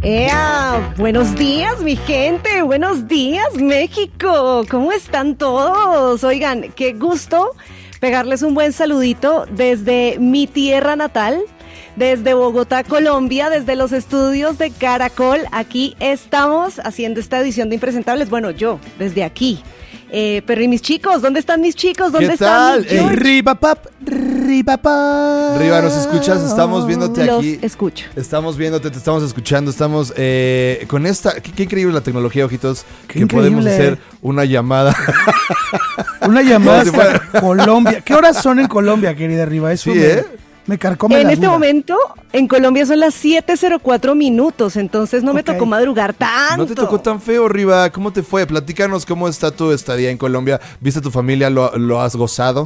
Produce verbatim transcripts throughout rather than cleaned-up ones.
¡Ea! Buenos días, mi gente. Buenos días, México. ¿Cómo están todos? Oigan, qué gusto pegarles un buen saludito desde mi tierra natal, desde Bogotá, Colombia, desde los estudios de Caracol. Aquí estamos haciendo esta edición de Impresentables. Bueno, yo, desde aquí. Eh, pero ¿y mis chicos? ¿Dónde están mis chicos? ¿Dónde ¿Qué están tal? mis Riva pap, riva pap. Riva, ¿nos escuchas? Estamos viéndote Los aquí. escucho. Estamos viéndote, te estamos escuchando. Estamos eh, con esta. Qué, qué increíble la tecnología, ojitos. Qué que podemos increíble. hacer una llamada. Una llamada Como si hasta Colombia. ¿Qué horas son en Colombia, querida Riva? Eso Sí, me, ¿eh? me carcome En la este duda. momento, en Colombia son las siete cero cuatro minutos, entonces no me Ok. tocó madrugar tanto. No te tocó tan feo, Riva. ¿Cómo te fue? Platícanos cómo está tu estadía en Colombia. ¿Viste a tu familia? ¿Lo, lo has gozado?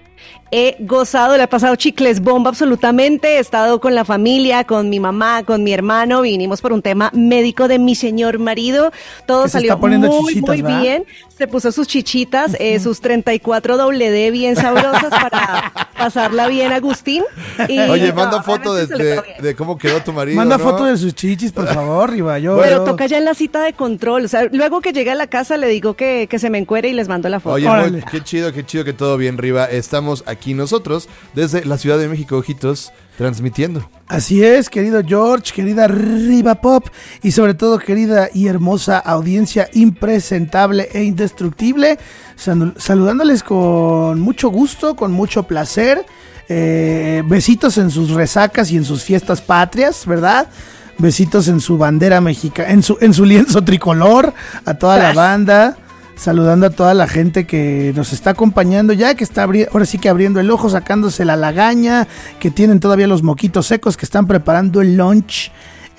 He gozado, le he pasado chicles bomba absolutamente, he estado con la familia, con mi mamá, con mi hermano, vinimos por un tema médico de mi señor marido, todo Que se salió está poniendo muy, chichitas, muy ¿verdad? bien, se puso sus chichitas, eh, sus treinta y cuatro doble D bien sabrosas para pasarla bien, Agustín. Y Oye, no, manda foto de, realmente de, salió bien. de cómo quedó tu marido. Manda ¿no? foto de sus chichis, por favor, Riva. Yo, Pero yo- toca ya en la cita de control, o sea, luego que llegue a la casa le digo que, que se me encuere y les mando la foto. Oye, Órale. muy- qué chido, qué chido que todo bien, Riva. Estamos aquí nosotros, desde la Ciudad de México, ojitos, transmitiendo. Así es, querido George, querida Riva Pop y sobre todo querida y hermosa audiencia impresentable e indestructible, sal- saludándoles con mucho gusto, con mucho placer, eh, besitos en sus resacas y en sus fiestas patrias, ¿verdad? Besitos en su bandera mexicana, en su, en su lienzo tricolor, a toda la Tras. banda. Saludando a toda la gente que nos está acompañando, ya que está abri- ahora sí que abriendo el ojo, sacándose la lagaña, que tienen todavía los moquitos secos, que están preparando el lunch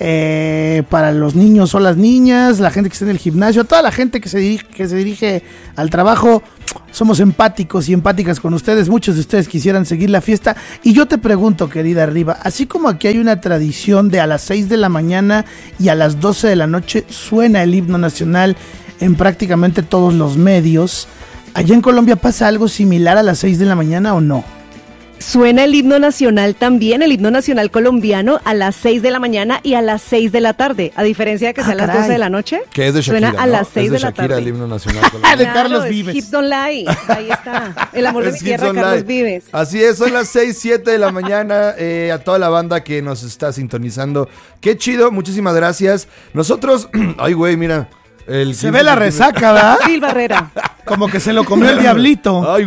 eh, para los niños o las niñas, la gente que está en el gimnasio, toda la gente que se dirige, que se dirige al trabajo. Somos empáticos y empáticas con ustedes, muchos de ustedes quisieran seguir la fiesta. Y yo te pregunto, querida Riva, así como aquí hay una tradición de a las seis de la mañana y a las doce de la noche suena el himno nacional en prácticamente todos los medios, ¿allá en Colombia pasa algo similar a las seis de la mañana o no? Suena el himno nacional también, el himno nacional colombiano a las seis de la mañana y a las seis de la tarde, a diferencia de que Ah, sea a las caray. doce de la noche. Que es de Shakira, Suena a ¿no? las seis es de, de la Shakira, tarde. el himno nacional colombiano. de Carlos es Vives. Hips Don't Lie, ahí está, el amor de mi Es tierra, Hips Don't Carlos Lie. Vives. Así es, son las seis, siete de la mañana. eh, a toda la banda que nos está sintonizando. Qué chido, muchísimas gracias. Nosotros, ay güey, mira. El Se ve la resaca, ¿verdad? Gil Barrera. Como que se lo comió el diablito. Ay,